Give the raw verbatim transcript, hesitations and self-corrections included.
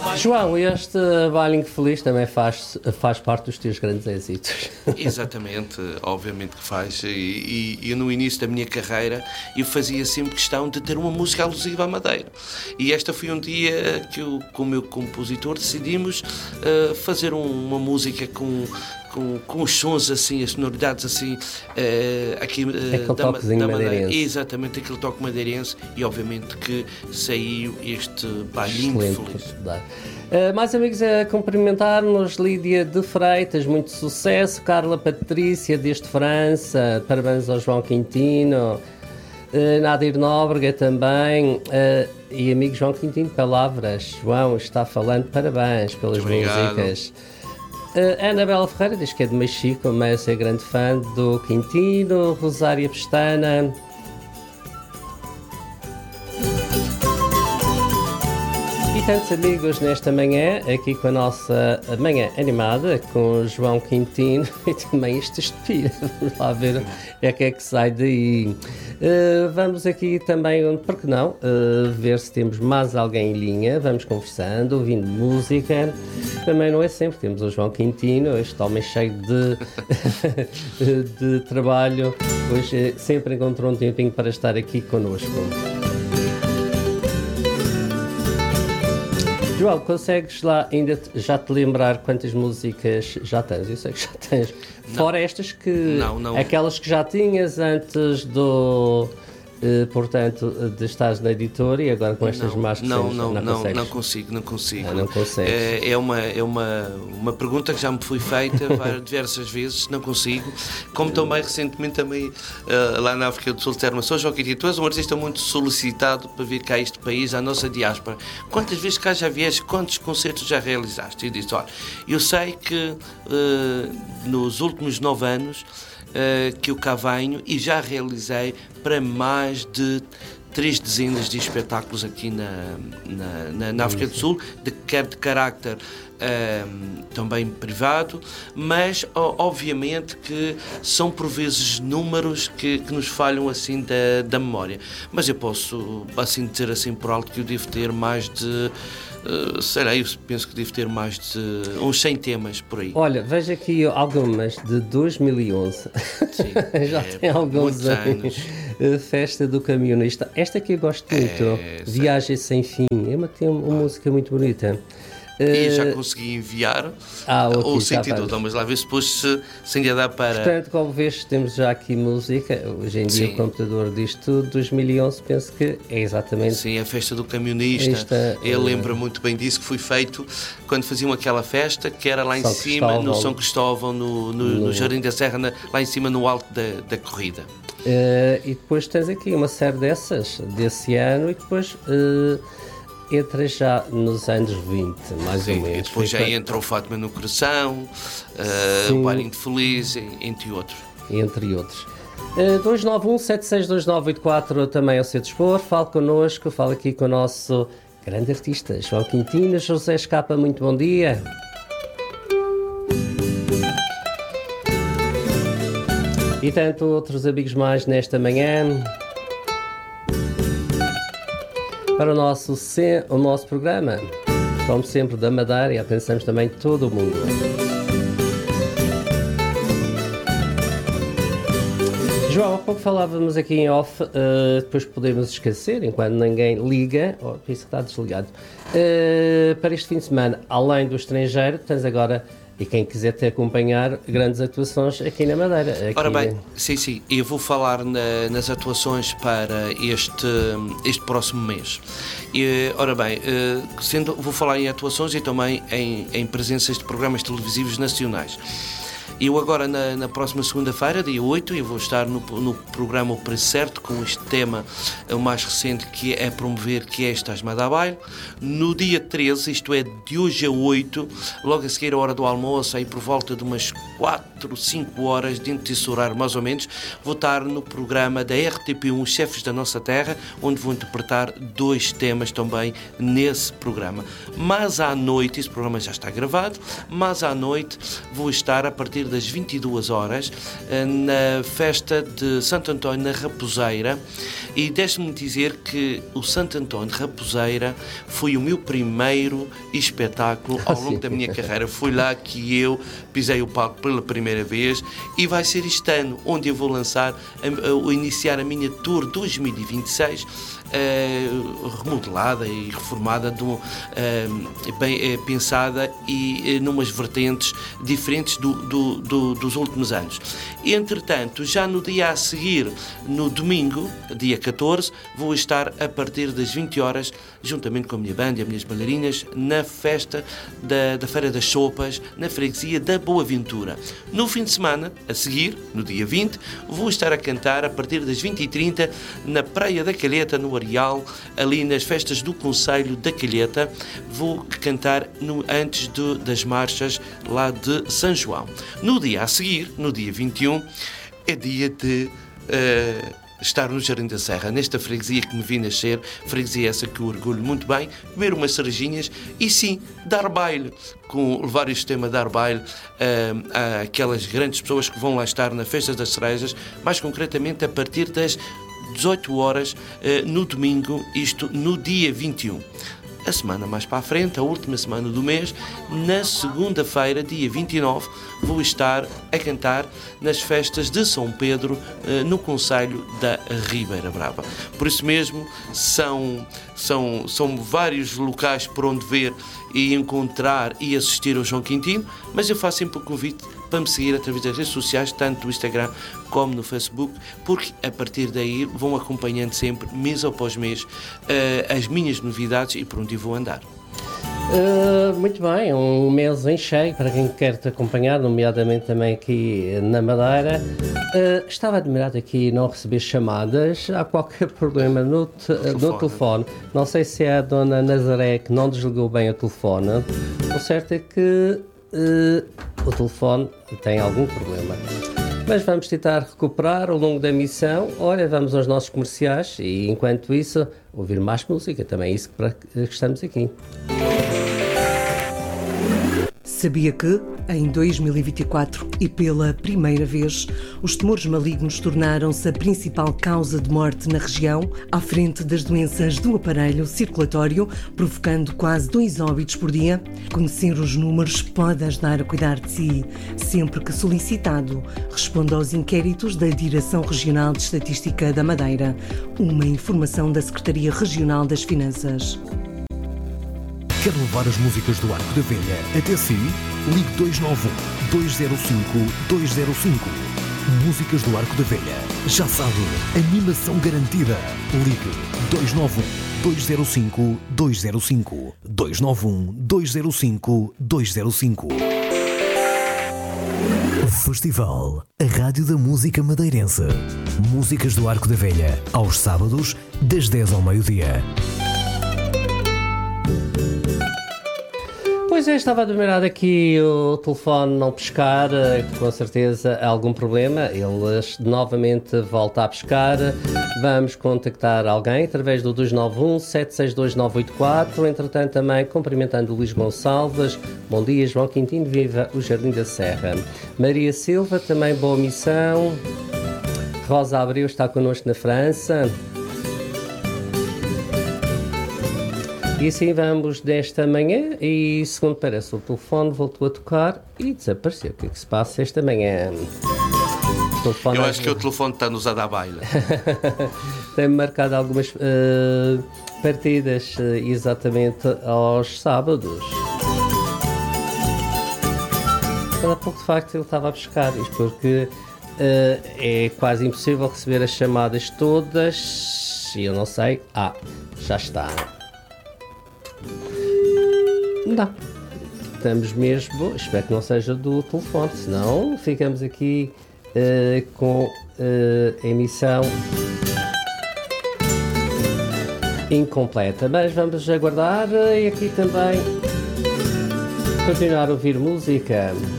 João, este Bailinho Feliz também faz, faz parte dos teus grandes êxitos. Exatamente, obviamente que faz. E, e, e no início da minha carreira eu fazia sempre questão de ter uma música alusiva à Madeira. E esta foi um dia que eu, com o meu compositor, decidimos uh, fazer um, uma música com... Com, com os sons assim, as sonoridades assim, uh, aqui uh, da, da Madeira. Exatamente, aquele toque madeirense, e obviamente que saiu este Bailinho Feliz. Uh, mais amigos a cumprimentar-nos, Lídia de Freitas, muito sucesso, Carla Patrícia desde França, parabéns ao João Quintino, uh, Nadir Nóbrega também, uh, e amigo João Quintino, palavras, João está falando, parabéns pelas músicas. Uh, Ana Bela Ferreira diz que é de Mexico, mas é grande fã do Quintino. Rosária Pestana. E tantos amigos nesta manhã, aqui com a nossa manhã animada, com o João Quintino e também este espelho. Vamos lá ver é que é que sai daí. Uh, vamos aqui também, porque não, uh, ver se temos mais alguém em linha. Vamos conversando, ouvindo música. Também não é sempre, temos o João Quintino, este homem cheio de, de trabalho, hoje sempre encontrou um tempinho para estar aqui connosco. João, consegues lá ainda te, já te lembrar quantas músicas já tens? Eu sei que já tens. Não. Fora estas que... Não, não. Aquelas que já tinhas antes do... Uh, portanto, de estares na editora e agora com estas não, mais não, recentes, não, não, não, não consigo, não consigo. Ah, não consegues. É, é, uma, é uma, uma pergunta que já me foi feita diversas vezes, não consigo. Como também recentemente também uh, lá na África do Sul disseram-me: "Sou João Quintino, tu és um artista muito solicitado para vir cá a este país, à nossa diáspora. Quantas vezes cá já vieste? Quantos concertos já realizaste?" E disse: "Olha, eu sei que uh, nos últimos nove anos Uh, que eu cá venho e já realizei para mais de três dezenas de espetáculos aqui na, na, na, na África do Sul, de, quer de carácter uh, também privado, mas oh, obviamente que são por vezes números que, que nos falham assim da, da memória. Mas eu posso assim dizer assim por alto que eu devo ter mais de Uh, sei lá, eu penso que devo ter mais de uns cem temas por aí. Olha, vejo aqui algumas de dois mil e onze. Sim, já é, tem alguns anos. Festa do Camionista. Esta aqui eu gosto muito. É, Viagem Sem Fim. É uma, tem uma ah. música muito bonita. E já consegui enviar ah, okay, o sentido, então, mas lá ver se depois se, se ainda dá para... Portanto, como vês, temos já aqui música. Hoje em dia Sim. o computador diz tudo. dois mil e onze, penso que é exatamente... Sim, a Festa do Camionista. Esta, Ele uh... lembra muito bem disso, que foi feito quando faziam aquela festa, que era lá em São cima, Cristóvão. no São Cristóvão, no, no, no... no Jardim da Serra, na, lá em cima, no alto da, da corrida. Uh, e depois tens aqui uma série dessas, desse ano, e depois... Uh, entra já nos anos vinte, mais Sim, ou menos. E depois já entra o Fátima no Coração, uh, o Bailinho Feliz, entre outros. Entre outros. Uh, dois nove um, sete seis dois nove oito quatro também ao seu dispor. Fale connosco, fale aqui com o nosso grande artista, João Quintino. José Escapa, muito bom dia. E tanto outros amigos mais nesta manhã. Para o nosso, o nosso programa, como sempre, da Madeira, e pensamos também todo o mundo. João, há pouco falávamos aqui em off, uh, depois podemos esquecer, enquanto ninguém liga, oh, isso está desligado, uh, para este fim de semana, além do estrangeiro, tens agora... E quem quiser te acompanhar, grandes atuações aqui na Madeira. Aqui... Ora bem, sim, sim, eu vou falar na, nas atuações para este, este próximo mês. E, ora bem, sendo, vou falar em atuações e também em, em presenças de programas televisivos nacionais. Eu agora, na, na próxima segunda-feira, dia oito, eu vou estar no, no programa O Preço Certo, com este tema, o mais recente, que é promover, que é Estás-me a dar baile. No dia treze, isto é, de hoje a oito, logo a seguir a hora do almoço, aí por volta de umas quatro, cinco horas, dentro desse horário mais ou menos, vou estar no programa da R T P um, Os Chefes da Nossa Terra, onde vou interpretar dois temas também nesse programa. Mas à noite, esse programa já está gravado, mas à noite vou estar a partir das vinte e duas horas, na festa de Santo António na Raposeira. E deixe-me dizer que o Santo António de Raposeira foi o meu primeiro espetáculo ao longo da minha carreira. Foi lá que eu pisei o palco pela primeira vez, e vai ser este ano onde eu vou lançar, a, a, iniciar a minha Tour dois mil e vinte e seis, uh, remodelada e reformada, de um, uh, bem uh, pensada e uh, numas vertentes diferentes do, do, do, dos últimos anos. Entretanto, já no dia a seguir, no domingo, dia catorze, vou estar a partir das vinte horas, juntamente com a minha banda e as minhas bailarinas, na festa da, da Feira das Sopas, na freguesia da Boa Ventura. No fim de semana, a seguir, no dia vinte, vou estar a cantar a partir das vinte e trinta na Praia da Calheta, no Areal, ali nas festas do Concelho da Calheta. Vou cantar no, antes de, das marchas lá de São João. No dia a seguir, no dia vinte e um, é dia de uh, estar no Jardim da Serra, nesta freguesia que me vi nascer, freguesia essa que eu orgulho muito bem, comer umas cerejinhas e sim, dar baile, com, levar este tema, dar baile uh, àquelas grandes pessoas que vão lá estar na Festa das Cerejas, mais concretamente a partir das dezoito horas uh, no domingo, isto no dia vinte e um. A semana mais para a frente, a última semana do mês, na segunda-feira, dia vinte e nove, vou estar a cantar nas festas de São Pedro, no concelho da Ribeira Brava. Por isso mesmo, são, são, são vários locais por onde ver e encontrar e assistir ao João Quintino, mas eu faço sempre o convite para me seguir através das redes sociais, tanto no Instagram como no Facebook, porque a partir daí vão acompanhando sempre, mês após mês, as minhas novidades e por onde eu vou andar. Uh, muito bem, um mês em cheio para quem quer te acompanhar, nomeadamente também aqui na Madeira. Uh, estava admirado aqui não receber chamadas. Há qualquer problema no, te, telefone. no telefone. Não sei se é a dona Nazaré que não desligou bem o telefone. O certo é que uh, o telefone tem algum problema. Mas vamos tentar recuperar ao longo da emissão. Olha, vamos aos nossos comerciais e, enquanto isso, ouvir mais música. Também é isso para que estamos aqui. Sabia que, em dois mil e vinte e quatro, e pela primeira vez, os tumores malignos tornaram-se a principal causa de morte na região, à frente das doenças do aparelho circulatório, provocando quase dois óbitos por dia? Conhecer os números pode ajudar a cuidar de si. Sempre que solicitado, responda aos inquéritos da Direção Regional de Estatística da Madeira. Uma informação da Secretaria Regional das Finanças. Quer levar as músicas do Arco da Velha até si? Ligue dois nove um, dois zero cinco, dois zero cinco. Músicas do Arco da Velha. Já sabe, animação garantida. Ligue dois nove um, dois zero cinco, dois zero cinco. dois nove um, dois zero cinco, dois zero cinco. Festival, a Rádio da Música Madeirense. Músicas do Arco da Velha, aos sábados, das dez ao meio-dia. Pois é, estava a admirar aqui o telefone não pescar, com certeza há algum problema, ele novamente volta a pescar. Vamos contactar alguém através do dois nove um, sete seis dois, nove oito quatro. Entretanto, também cumprimentando o Luís Gonçalves. Bom dia, João Quintino, viva o Jardim da Serra. Maria Silva, também boa missão. Rosa Abreu está connosco na França. E assim vamos desta manhã e, segundo parece, o telefone voltou a tocar e desapareceu. O que é que se passa esta manhã? Eu acho que o telefone está nos a dar baile. Tem marcado algumas uh, partidas uh, exatamente aos sábados. Há pouco, de facto, ele estava a buscar isto, porque uh, é quase impossível receber as chamadas todas. E eu não sei. Ah, já está. Não, estamos mesmo, espero que não seja do telefone, senão ficamos aqui uh, com uh, a emissão incompleta, mas vamos aguardar uh, e aqui também continuar a ouvir música.